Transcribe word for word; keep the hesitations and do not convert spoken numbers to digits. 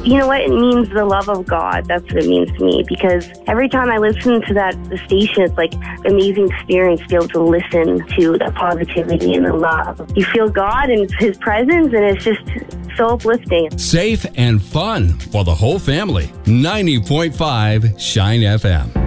You know what? It means the love of God. That's what it means to me, because every time I listen to that the station, it's like an amazing experience to be able to listen to the positivity and the love. You feel God and His presence, and it's just so uplifting. Safe and fun for the whole family. ninety point five Shine F M.